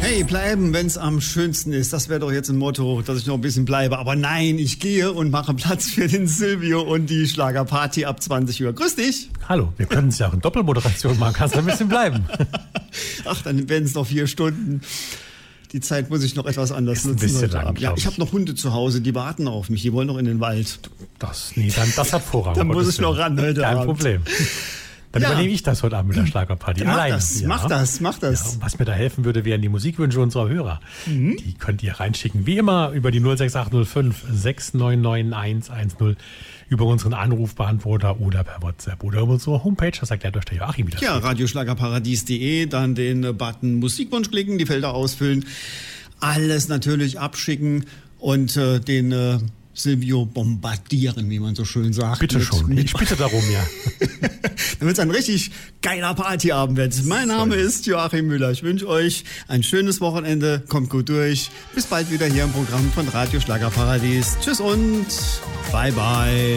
Hey, bleiben, wenn's am schönsten ist. Das wäre doch jetzt ein Motto, dass ich noch ein bisschen bleibe. Aber nein, ich gehe und mache Platz für den Silvio und die Schlagerparty ab 20 Uhr. Grüß dich. Hallo, wir können es ja auch in Doppelmoderation machen. Kannst du ein bisschen bleiben? Ach, dann werden es noch 4 Stunden. Die Zeit muss ich noch etwas anders nutzen. Ein bisschen lang, ja, ich habe noch Hunde zu Hause, die warten auf mich. Die wollen noch in den Wald. Das hat Vorrang. Dann muss ich noch ran heute Kein Abend. Problem. Dann übernehme ich das heute Abend mit der Schlagerparty. Mach Alleine. das. Ja, und was mir da helfen würde, wären die Musikwünsche unserer Hörer. Die könnt ihr reinschicken. Wie immer über die 06805 699 110 über unseren Anrufbeantworter oder per WhatsApp oder über unsere Homepage. Das erklärt euch der Joachim wieder. Ja, radioschlagerparadies.de, dann den Button Musikwunsch klicken, die Felder ausfüllen, alles natürlich abschicken und den Silvio bombardieren, wie man so schön sagt. Bitte schon, ich bitte darum, ja. Damit es ein richtig geiler Partyabend wird. Mein Name ist Joachim Müller. Ich wünsche euch ein schönes Wochenende. Kommt gut durch. Bis bald wieder hier im Programm von Radio Schlagerparadies. Tschüss und bye bye.